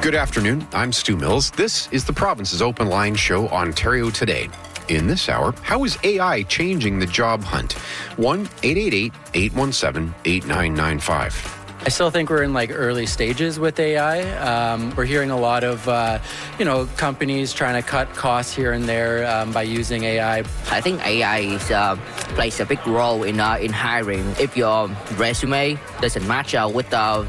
Good afternoon. I'm Stu Mills. This is the Province's Open Line Show, Ontario Today. In this hour, how is AI changing the job hunt? 1-888-817-8995. I still think we're in early stages with AI. We're hearing a lot of, companies trying to cut costs here and there by using AI. I think AI plays a big role in hiring. If your resume doesn't match with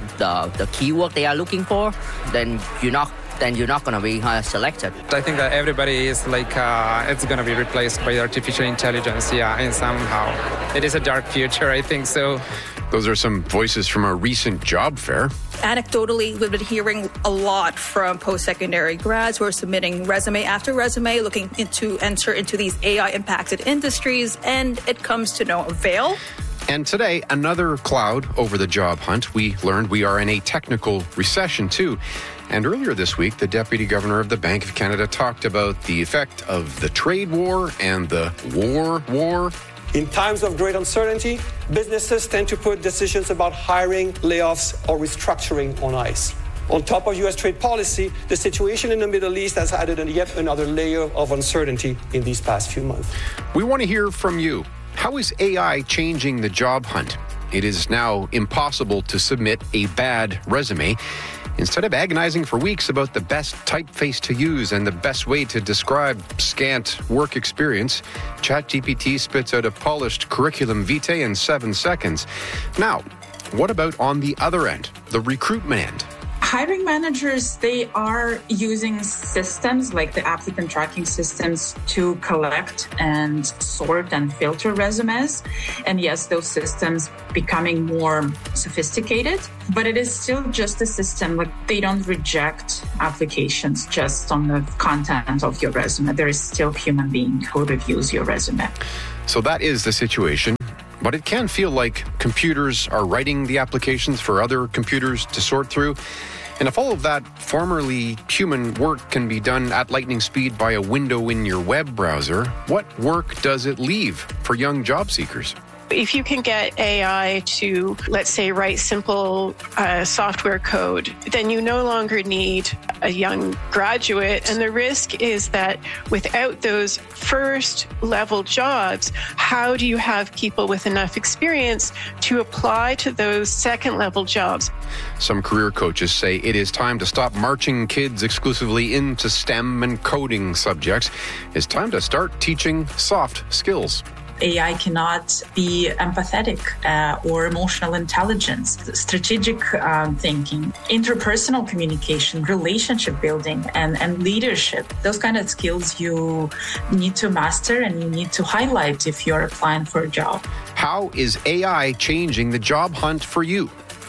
the keyword they are looking for, then you're not going to be selected. I think that everybody is it's going to be replaced by artificial intelligence, and somehow. It is a dark future, I think so. Those are some voices from a recent job fair. Anecdotally, we've been hearing a lot from post-secondary grads who are submitting resume after resume, looking to enter into these AI-impacted industries, and it comes to no avail. And today, another cloud over the job hunt. We learned we are in a technical recession, too. And earlier this week, the Deputy Governor of the Bank of Canada talked about the effect of the trade war and the war. In times of great uncertainty, businesses tend to put decisions about hiring, layoffs, or restructuring on ice. On top of U.S. trade policy, the situation in the Middle East has added yet another layer of uncertainty in these past few months. We want to hear from you. How is AI changing the job hunt? It is now impossible to submit a bad resume. Instead of agonizing for weeks about the best typeface to use and the best way to describe scant work experience, ChatGPT spits out a polished curriculum vitae in 7 seconds. Now, what about on the other end, the recruitment end? Hiring managers, they are using systems like the applicant tracking systems to collect and sort and filter resumes. And yes, those systems becoming more sophisticated, but it is still just a system. They don't reject applications just on the content of your resume. There is still a human being who reviews your resume. So that is the situation. But it can feel like computers are writing the applications for other computers to sort through. And if all of that formerly human work can be done at lightning speed by a window in your web browser, what work does it leave for young job seekers? If you can get AI to, let's say, write simple software code, then you no longer need a young graduate. And the risk is that without those first level jobs, how do you have people with enough experience to apply to those second level jobs? Some career coaches say it is time to stop marching kids exclusively into STEM and coding subjects. It's time to start teaching soft skills. AI cannot be empathetic or emotional intelligence, strategic thinking, interpersonal communication, relationship building, and leadership. Those kind of skills you need to master and you need to highlight if you're applying for a job. How is AI changing the job hunt for you?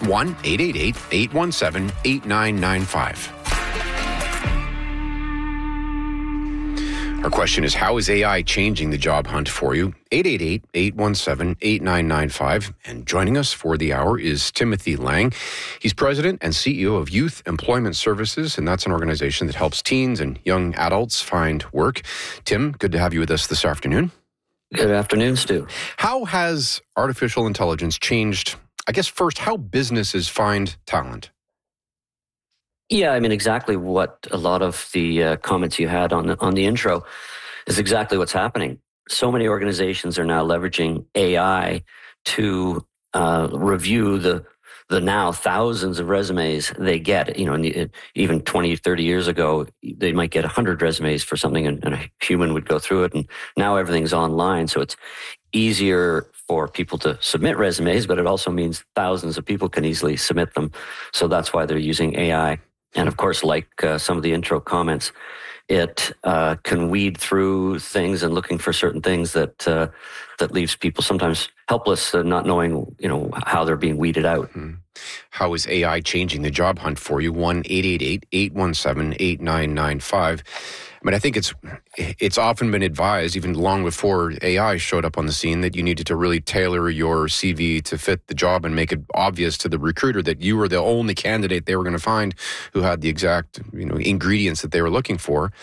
1-888-817-8995. Our question is, how is AI changing the job hunt for you? 888-817-8995. And joining us for the hour is Timothy Lang. He's president and CEO of Youth Employment Services, and that's an organization that helps teens and young adults find work. Tim, good to have you with us this afternoon. Good afternoon, Stu. How has artificial intelligence changed, I guess, first, how businesses find talent? Yeah, I mean, exactly what a lot of the comments you had on the intro is exactly what's happening. So many organizations are now leveraging AI to review the now thousands of resumes they get. You know, even 20, 30 years ago, they might get 100 resumes for something and a human would go through it. And now everything's online, so it's easier for people to submit resumes, but it also means thousands of people can easily submit them. So that's why they're using AI. And of course, like some of the intro comments, it can weed through things and looking for certain things that leaves people sometimes helpless, not knowing, how they're being weeded out. Mm-hmm. How is AI changing the job hunt for you? 1-888-817-8995. I mean, I think it's often been advised, even long before AI showed up on the scene, that you needed to really tailor your CV to fit the job and make it obvious to the recruiter that you were the only candidate they were going to find who had the exact, ingredients that they were looking for.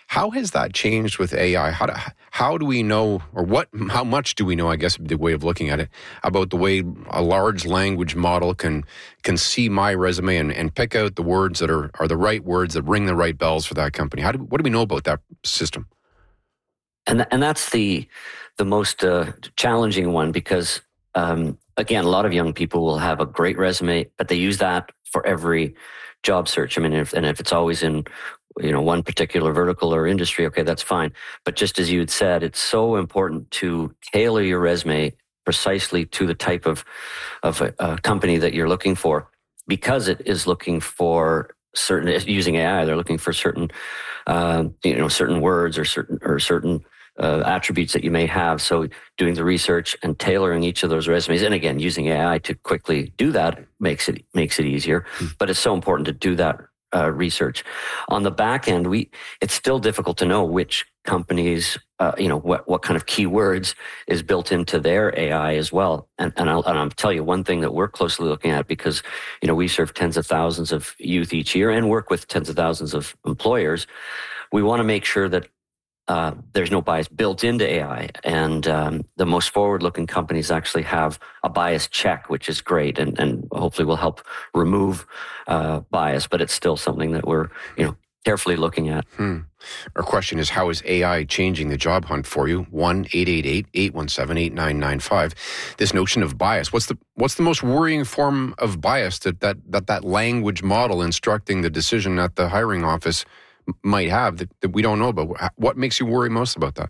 How has that changed with AI? How do we know, or how much do we know, I guess, the way of looking at it, about the way a large language model can see my resume and pick out the words that are the right words that ring the right bells for that company? What do we know about that system? And that's the most challenging one, because again, a lot of young people will have a great resume, but they use that for every job search. I mean, if it's always in one particular vertical or industry, okay, that's fine. But just as you had said, it's so important to tailor your resume precisely to the type of a company that you're looking for, because it is looking for using AI. They're looking for certain certain words or certain attributes that you may have. So doing the research and tailoring each of those resumes, and again, using AI to quickly do that makes it easier. But it's so important to do that research. On the back end, it's still difficult to know which companies, what kind of keywords is built into their AI as well. And I'll tell you one thing that we're closely looking at, because we serve tens of thousands of youth each year and work with tens of thousands of employers. We want to make sure that there's no bias built into AI, and the most forward-looking companies actually have a bias check, which is great, and hopefully will help remove bias. But it's still something that we're carefully looking at. Our question is, how is AI changing the job hunt for you? 1-888-817-8995. This notion of bias. What's the most worrying form of bias that language model instructing the decision at the hiring office might have that we don't know about? What makes you worry most about that?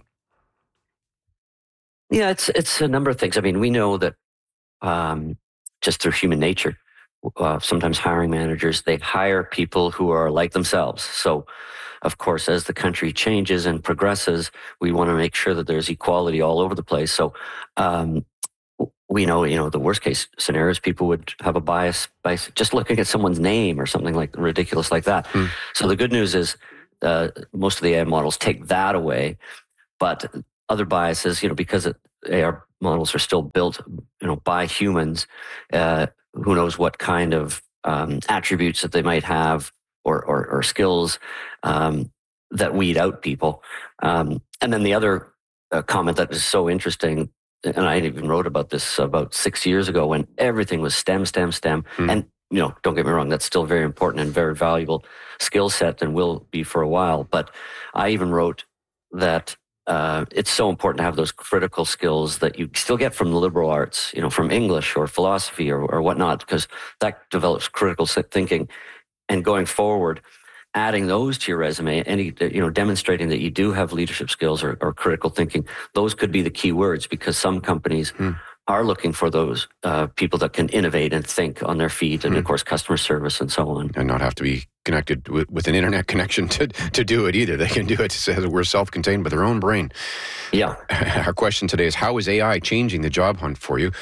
Yeah, it's a number of things. I mean, we know that just through human nature, sometimes hiring managers, they hire people who are like themselves. So, of course, as the country changes and progresses, we want to make sure that there's equality all over the place. So, we know, the worst case scenarios, people would have a bias by just looking at someone's name or something like ridiculous like that. So the good news is most of the AI models take that away, but other biases, because AI models are still built, by humans, who knows what kind of attributes that they might have or skills that weed out people. And then the other comment that is so interesting, and I even wrote about this about 6 years ago, when everything was STEM. And, don't get me wrong, that's still very important and very valuable skill set and will be for a while. But I even wrote that it's so important to have those critical skills that you still get from the liberal arts, from English or philosophy or whatnot, because that develops critical thinking. And going forward, adding those to your resume, demonstrating that you do have leadership skills or critical thinking, those could be the key words, because some companies are looking for those people that can innovate and think on their feet, and of course, customer service and so on. And not have to be connected with an internet connection to do it either. They can do it as we're self-contained by their own brain. Yeah. Our question today is, how is AI changing the job hunt for you?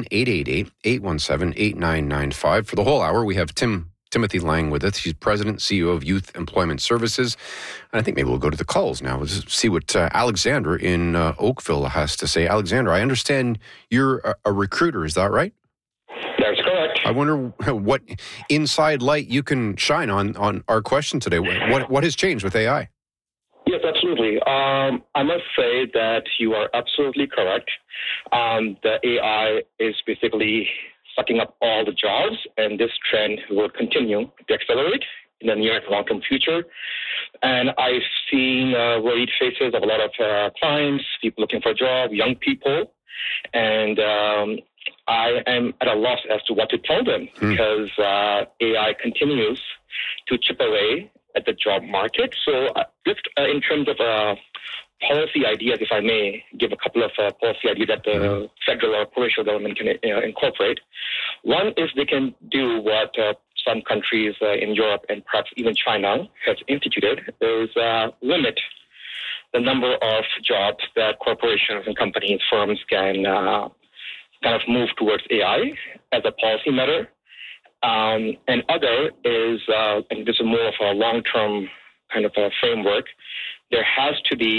1-888-817-8995. For the whole hour, we have Timothy Lang with us. He's President, CEO of Youth Employment Services. And I think maybe we'll go to the calls now. Let's see what Alexander in Oakville has to say. Alexander, I understand you're a recruiter. Is that right? That's correct. I wonder what inside light you can shine on our question today. What has changed with AI? Yes, absolutely. I must say that you are absolutely correct. The AI is basically sucking up all the jobs, and this trend will continue to accelerate in the near and long-term future. And I've seen worried faces of a lot of clients, people looking for a job, young people, and I am at a loss as to what to tell them, because AI continues to chip away at the job market. So just in terms of policy ideas, if I may give a couple of policy ideas that the federal or provincial government can incorporate. One is they can do what some countries in Europe and perhaps even China has instituted, is limit the number of jobs that corporations and companies, firms can kind of move towards AI as a policy matter. And other is, and this is more of a long-term kind of a framework, there has to be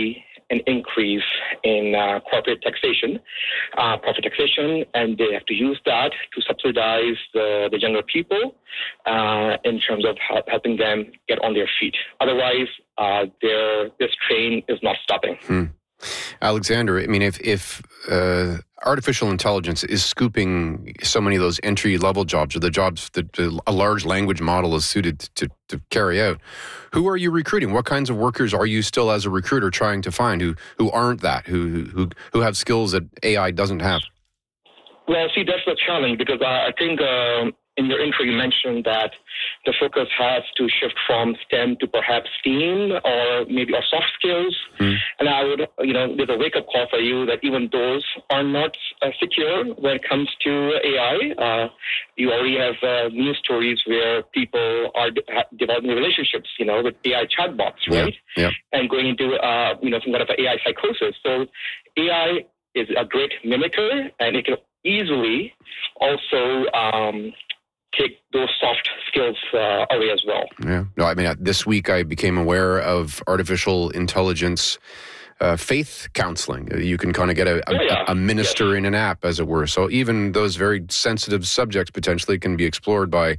an increase in corporate taxation, profit taxation, and they have to use that to subsidize the younger people in terms of helping them get on their feet. Otherwise, this train is not stopping. Alexander, I mean, if artificial intelligence is scooping so many of those entry-level jobs, or the jobs that a large language model is suited to carry out, who are you recruiting? What kinds of workers are you still, as a recruiter, trying to find who aren't that, who have skills that AI doesn't have? Well, see, that's the challenge, because I think in your intro you mentioned that the focus has to shift from STEM to perhaps STEAM or maybe our soft skills. And I would, there's a wake-up call for you that even those are not secure when it comes to AI. You already have news stories where people are developing relationships, with AI chatbots, right? Yeah. And going into, some kind of an AI psychosis. So AI is a great mimicker, and it can easily also take those soft skills away as well. Yeah. No, I mean, this week I became aware of artificial intelligence faith counseling. You can kind of get a minister in an app, as it were. So even those very sensitive subjects potentially can be explored by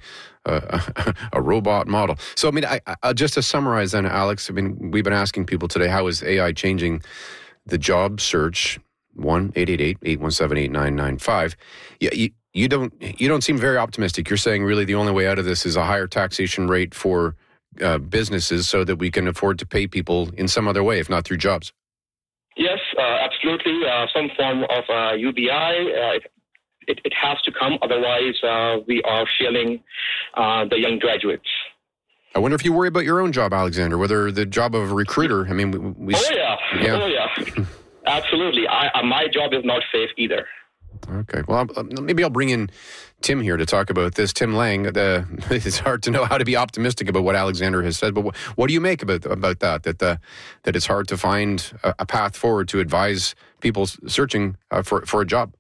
a robot model. So, I mean, just to summarize then, Alex, I mean, we've been asking people today, how is AI changing the job search? 1-888-817-8995. You don't seem very optimistic. You're saying really the only way out of this is a higher taxation rate for businesses so that we can afford to pay people in some other way, if not through jobs. Yes, absolutely. Some form of UBI. It has to come. Otherwise, we are failing the young graduates. I wonder if you worry about your own job, Alexander, whether the job of a recruiter. I mean, Oh, yeah. Absolutely. My job is not safe either. Okay. Well, maybe I'll bring in Tim here to talk about this. Tim Lang. It's hard to know how to be optimistic about what Alexander has said, but what do you make about that? That it's hard to find a path forward to advise people searching for a job.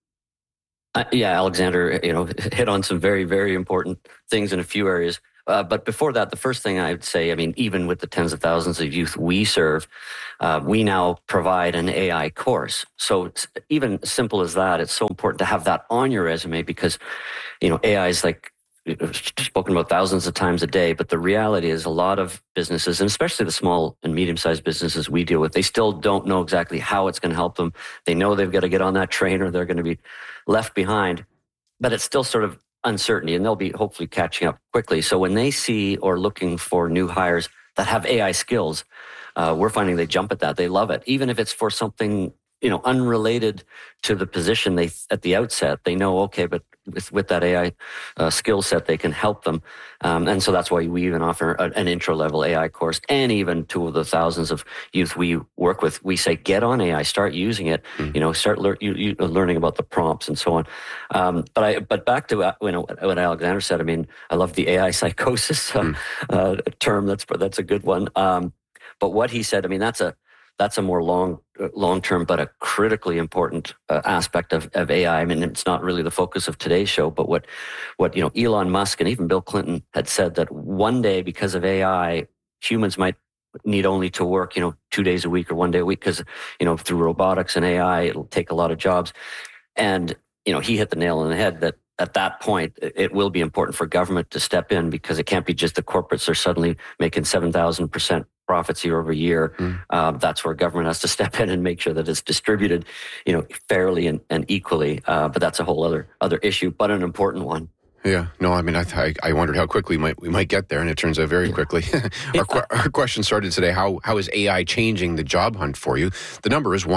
Alexander, hit on some very, very important things in a few areas. But before that, the first thing I would say, I mean, even with the tens of thousands of youth we serve, we now provide an AI course. So it's even as simple as that. It's so important to have that on your resume because, AI is like spoken about thousands of times a day. But the reality is a lot of businesses, and especially the small and medium-sized businesses we deal with, they still don't know exactly how it's going to help them. They know they've got to get on that train or they're going to be left behind. But it's still sort of uncertainty, and they'll be hopefully catching up quickly. So when they see or looking for new hires that have AI skills, we're finding they jump at that. They love it. Even if it's for something, unrelated to the position they at the outset, they know, okay, but with that AI skill set, they can help them. And so that's why we even offer an intro-level AI course. And even to the thousands of youth we work with, we say, get on AI, start using it, start learning about the prompts and so on. But back to what Alexander said, I mean, I love the AI psychosis term. That's a good one. But what he said, I mean, that's a more long-term, but a critically important aspect of AI. I mean, it's not really the focus of today's show, but what Elon Musk and even Bill Clinton had said that one day, because of AI, humans might need only to work, 2 days a week or 1 day a week, because, through robotics and AI, it'll take a lot of jobs. And, he hit the nail on the head that at that point, it will be important for government to step in because it can't be just the corporates are suddenly making 7,000% profits year over year. That's where government has to step in and make sure that it's distributed, fairly and equally. But that's a whole other issue, but an important one. Yeah, no, I mean, I wondered how quickly we might get there, and it turns out very quickly. Our question started today, how is AI changing the job hunt for you? The number is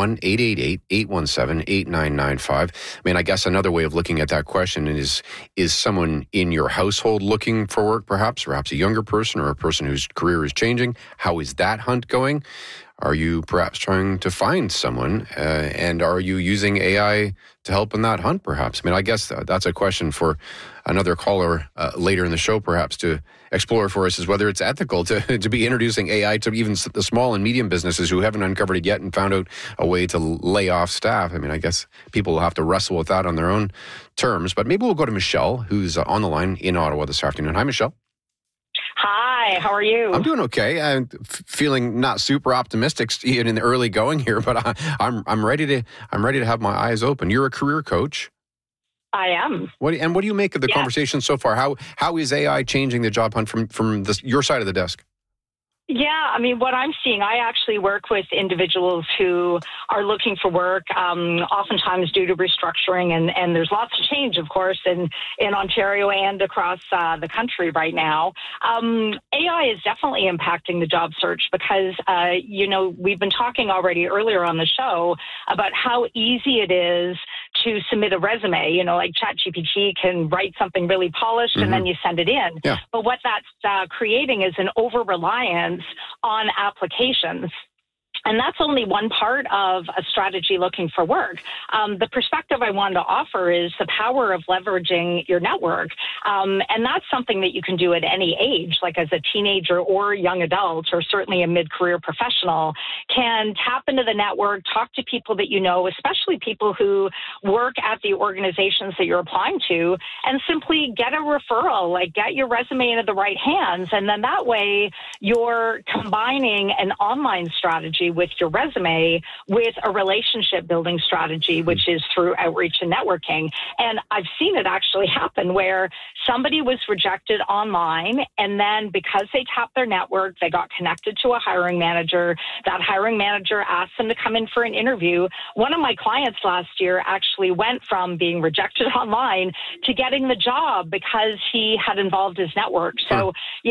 1-888-817-8995. I mean, I guess another way of looking at that question is someone in your household looking for work, perhaps a younger person or a person whose career is changing? How is that hunt going? Are you perhaps trying to find someone, and are you using AI to help in that hunt, perhaps? I mean, I guess that's a question for another caller later in the show, perhaps, to explore for us, is whether it's ethical to be introducing AI to even the small and medium businesses who haven't uncovered it yet and found out a way to lay off staff. I mean, I guess people will have to wrestle with that on their own terms. But maybe we'll go to Michelle, who's on the line in Ottawa this afternoon. Hi, Michelle. Hi, how are you? I'm doing okay. I'm feeling not super optimistic even in the early going here, but I'm ready to have my eyes open. You're a career coach. I am. What do you make of the conversation so far? How is AI changing the job hunt from your side of the desk? Yeah, I mean, what I'm seeing, I actually work with individuals who are looking for work, oftentimes due to restructuring, and there's lots of change, of course, in Ontario and across the country right now. AI is definitely impacting the job search because, we've been talking already earlier on the show about how easy it is to submit a resume. Like ChatGPT can write something really polished and then you send it in. Yeah. But what that's creating is an over-reliance on applications. And that's only one part of a strategy looking for work. The perspective I wanted to offer is the power of leveraging your network. And that's something that you can do at any age, like as a teenager or young adult, or certainly a mid-career professional, can tap into the network, talk to people that you know, especially people who work at the organizations that you're applying to, and simply get a referral, like get your resume into the right hands. And then that way you're combining an online strategy with your resume with a relationship building strategy, which is through outreach and networking. And I've seen it actually happen where somebody was rejected online, and then because they tapped their network, they got connected to a hiring manager. That hiring manager asked them to come in for an interview. One of my clients last year actually went from being rejected online to getting the job because he had involved his network. So,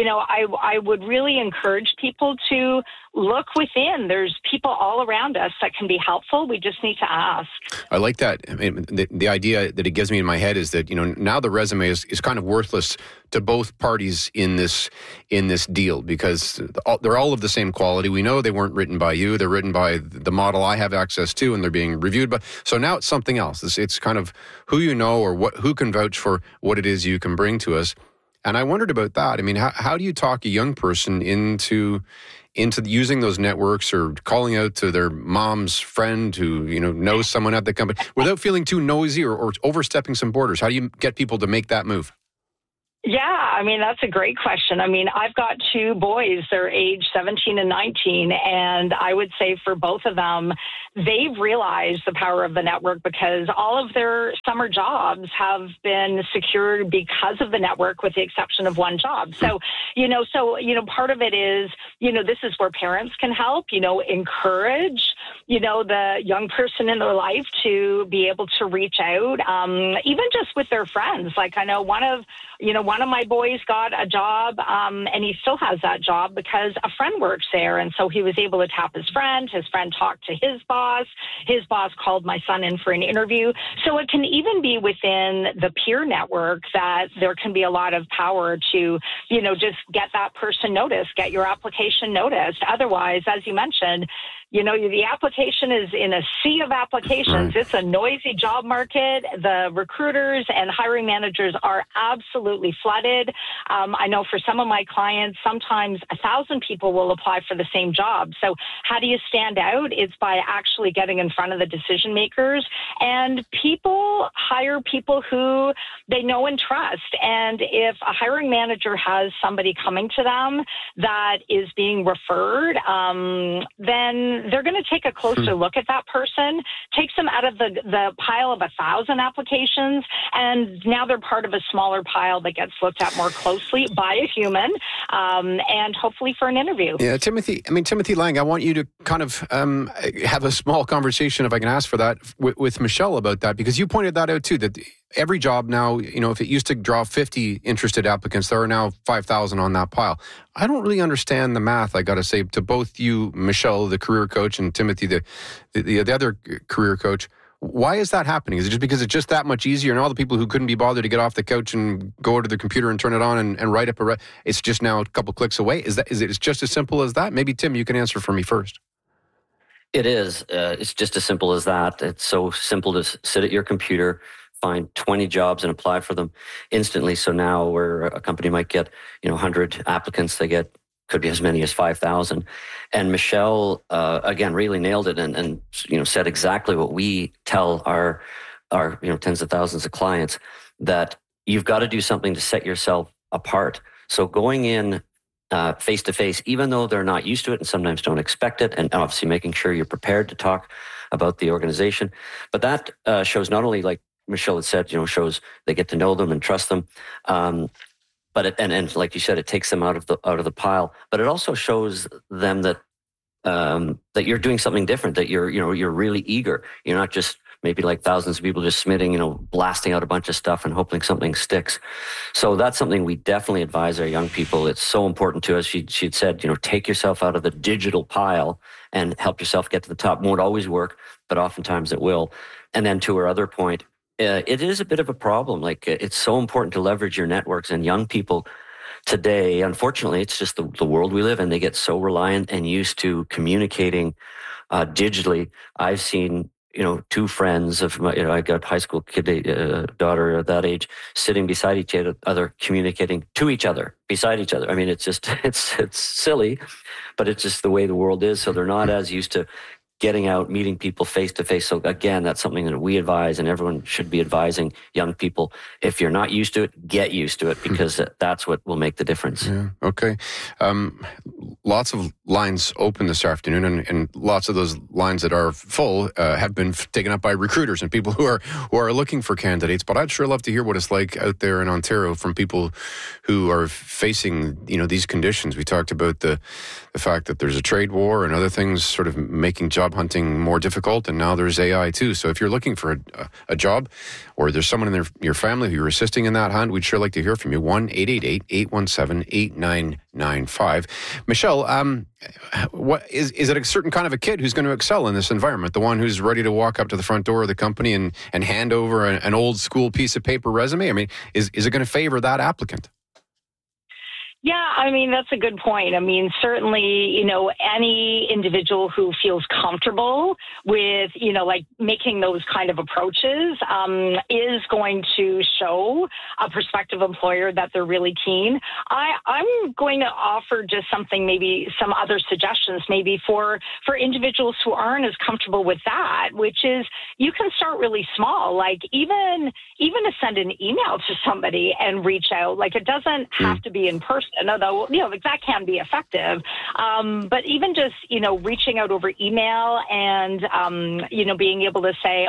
I would really encourage people to look within. There's people all around us that can be helpful. We just need to ask. I like that. I mean, the idea that it gives me in my head is that, now the resume is kind of worthless to both parties in this deal because they're all of the same quality. We know they weren't written by you. They're written by the model I have access to, and they're being reviewed. But so now it's something else. It's kind of who you know or who can vouch for what it is you can bring to us. And I wondered about that. I mean, how do you talk a young person into using those networks or calling out to their mom's friend who, knows someone at the company without feeling too nosy or overstepping some borders? How do you get people to make that move? Yeah, I mean, that's a great question. I mean, I've got two boys, they're age 17 and 19, and I would say for both of them, they've realized the power of the network because all of their summer jobs have been secured because of the network with the exception of one job. So, part of it is, this is where parents can help, encourage, the young person in their life to be able to reach out, even just with their friends. Like I know one of my boys got a job, and he still has that job because a friend works there. And so he was able to tap his friend talked to his boss called my son in for an interview. So it can even be within the peer network that there can be a lot of power to, just get that person noticed, get your application noticed. Otherwise, as you mentioned, the application is in a sea of applications. Right. It's a noisy job market. The recruiters and hiring managers are absolutely flooded. I know for some of my clients, sometimes 1,000 people will apply for the same job. So how do you stand out? It's by actually getting in front of the decision makers. And people hire people who they know and trust. And if a hiring manager has somebody coming to them that is being referred, then they're going to take a closer look at that person, takes them out of the pile of 1,000 applications, and now they're part of a smaller pile that gets looked at more closely by a human, and hopefully for an interview. Yeah, Timothy Lang, I want you to kind of have a small conversation, if I can ask for that, with Michelle about that, because you pointed that out too, that every job now, if it used to draw 50 interested applicants, there are now 5,000 on that pile. I don't really understand the math, I got to say, to both you, Michelle, the career coach, and Timothy, the other career coach. Why is that happening? Is it just because it's just that much easier and all the people who couldn't be bothered to get off the couch and go to the computer and turn it on and write up it's just now a couple clicks away? Is it just as simple as that? Maybe, Tim, you can answer for me first. It is. It's just as simple as that. It's so simple to sit at your computer, find 20 jobs and apply for them instantly. So now where a company might get, 100 applicants, they get could be as many as 5,000. And Michelle, again, really nailed it and said exactly what we tell our tens of thousands of clients, that you've got to do something to set yourself apart. So going in face-to-face, even though they're not used to it and sometimes don't expect it, and obviously making sure you're prepared to talk about the organization. But that shows not only, like Michelle had said, shows they get to know them and trust them, but and like you said, it takes them out of the pile. But it also shows them that that you're doing something different, that you're really eager. You're not just maybe like thousands of people just submitting, blasting out a bunch of stuff and hoping something sticks. So that's something we definitely advise our young people. It's so important to us. She'd said, take yourself out of the digital pile and help yourself get to the top. Won't always work, but oftentimes it will. And then to her other point, it is a bit of a problem. Like, it's so important to leverage your networks, and young people today, unfortunately, it's just the world we live in. They get so reliant and used to communicating digitally. I've seen, two friends of my, I got a high school kid, daughter at that age, sitting beside each other, communicating to each other, beside each other. I mean, it's just, it's silly, but it's just the way the world is. So they're not as used to getting out, meeting people face to face. So again, that's something that we advise, and everyone should be advising young people. If you're not used to it, get used to it, because that's what will make the difference. Yeah. Okay. Lots of lines open this afternoon, and lots of those lines that are full have been taken up by recruiters and people who are looking for candidates. But I'd sure love to hear what it's like out there in Ontario from people who are facing, these conditions. We talked about the fact that there's a trade war and other things sort of making job hunting more difficult, and now there's AI too. So if you're looking for a job, or there's someone in your family who you're assisting in that hunt, we'd sure like to hear from you. 1-888-817-8995. Michelle, what is it a certain kind of a kid who's going to excel in this environment? The one who's ready to walk up to the front door of the company and hand over an old school piece of paper resume? I mean, is it going to favor that applicant? Yeah, I mean, that's a good point. I mean, certainly, any individual who feels comfortable with, like making those kind of approaches is going to show a prospective employer that they're really keen. I'm going to offer just maybe some other suggestions, maybe for individuals who aren't as comfortable with that, which is you can start really small, like even to send an email to somebody and reach out. Like, it doesn't have to be in person, although, that can be effective. But even just, reaching out over email and, being able to say,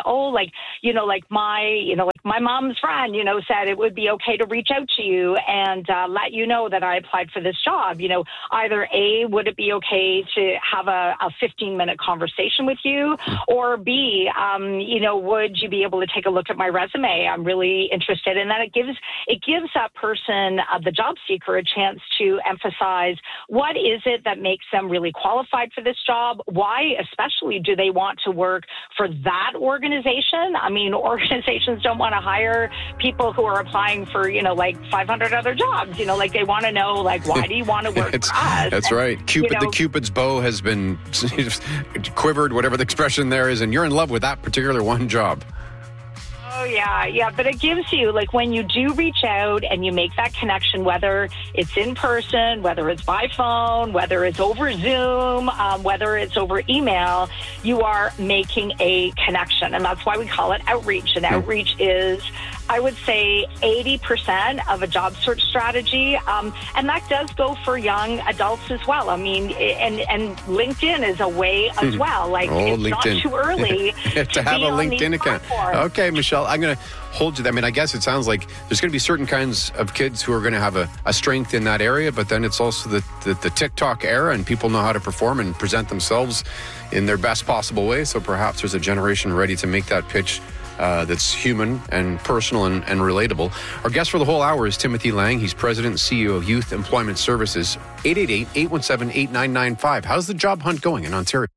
my mom's friend, said it would be okay to reach out to you and let you know that I applied for this job. Either A, would it be okay to have a 15-minute conversation with you? Or B, would you be able to take a look at my resume? I'm really interested. And then it gives that person, the job seeker, a chance to emphasize what is it that makes them really qualified for this job? Why, especially, do they want to work for that organization? I mean, organizations don't want to hire people who are applying for, 500 other jobs. They want to know, why do you want to work for us? That's right. The Cupid's bow has been quivered, whatever the expression there is, and you're in love with that particular one job. Oh, yeah. But it gives you, when you do reach out and you make that connection, whether it's in person, whether it's by phone, whether it's over Zoom, whether it's over email, you are making a connection. And that's why we call it outreach. And outreach is, I would say, 80% of a job search strategy. And that does go for young adults as well. I mean, and LinkedIn is a way as well. It's LinkedIn. Not too early to have a LinkedIn account. Okay, Michelle, I'm going to hold you. I mean, I guess it sounds like there's going to be certain kinds of kids who are going to have a strength in that area, but then it's also the TikTok era, and people know how to perform and present themselves in their best possible way. So perhaps there's a generation ready to make that pitch that's human and personal and relatable. Our guest for the whole hour is Timothy Lang. He's President and CEO of Youth Employment Services. 888-817-8995. How's the job hunt going in Ontario?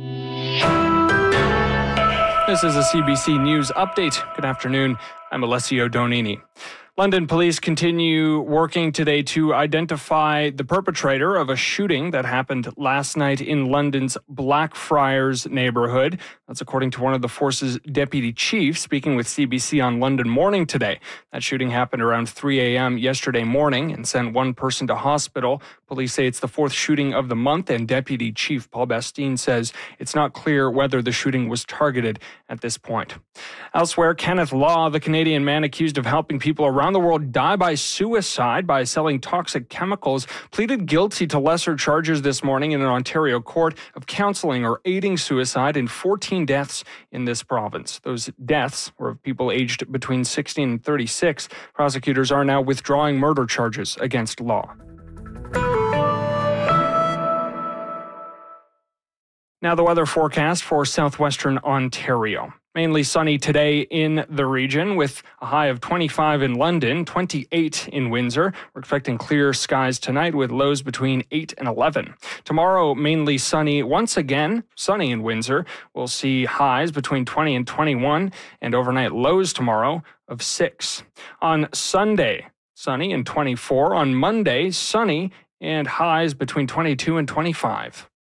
This is a CBC News update. Good afternoon. I'm Alessio Donini. London police continue working today to identify the perpetrator of a shooting that happened last night in London's Blackfriars neighborhood. That's according to one of the force's deputy chiefs speaking with CBC on London Morning today. That shooting happened around 3 a.m. yesterday morning and sent one person to hospital. Police say it's the fourth shooting of the month, and Deputy Chief Paul Bastine says it's not clear whether the shooting was targeted at this point. Elsewhere, Kenneth Law, the Canadian man accused of helping people around around the world die by suicide by selling toxic chemicals pleaded guilty to lesser charges this morning in an Ontario court of counseling or aiding suicide in 14 deaths in this province. Those deaths were of people aged between 16 and 36. Prosecutors are now withdrawing murder charges against Law. Now the weather forecast for southwestern Ontario. Mainly sunny today in the region with a high of 25 in London, 28 in Windsor. We're expecting clear skies tonight with lows between 8 and 11. Tomorrow, mainly sunny. Once again, sunny in Windsor. We'll see highs between 20 and 21 and overnight lows tomorrow of 6. On Sunday, sunny and 24. On Monday, sunny and highs between 22 and 25.